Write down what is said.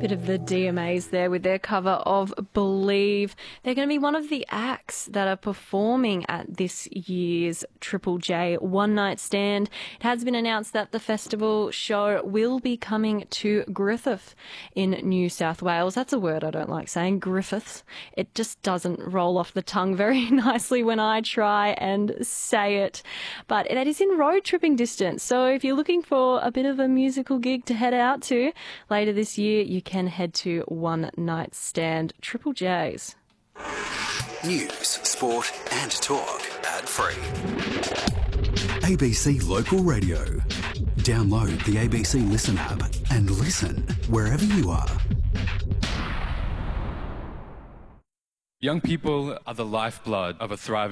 Bit of the DMAs there with their cover of Believe. They're going to be one of the acts that are performing at this year's Triple J One Night Stand. It has been announced that the festival show will be coming to Griffith in New South Wales. That's a word I don't like saying, Griffith. It just doesn't roll off the tongue very nicely when I try and say it. But that is in road tripping distance. So if you're looking for a bit of a musical gig to head out to later this year, you can head to One Night Stand Triple J's. News, sport and talk ad-free. ABC Local Radio. Download the ABC Listen app and listen wherever you are. Young people are the lifeblood of a thriving